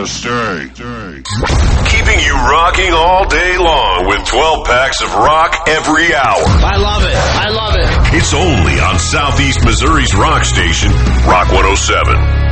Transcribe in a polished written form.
stay. Keeping you rocking all day long with 12 packs of rock every hour. I love it. I love it. It's only on Southeast Missouri's rock station, Rock 107.